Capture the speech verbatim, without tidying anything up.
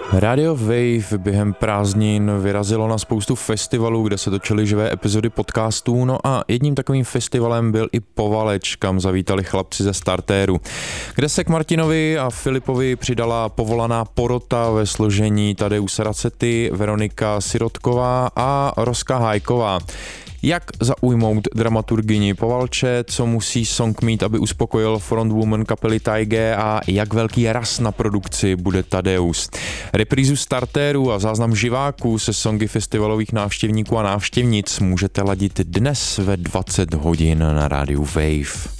Radio Wave během prázdnin vyrazilo na spoustu festivalů, kde se točily živé epizody podcastů, no a jedním takovým festivalem byl i Povaleč, kam zavítali chlapci ze Startéru, kde se k Martinovi a Filipovi přidala povolaná porota ve složení Tadeusz Racety, Veronika Sirotková a Roska Hájková. Jak zaujmout dramaturgyni Povalče, co musí song mít, aby uspokojil frontwoman kapely Taige a jak velký ras na produkci bude Tadeusz. Reprízu Startéru a záznam živáků se songy festivalových návštěvníků a návštěvnic můžete ladit dnes ve dvacet hodin na rádiu Wave.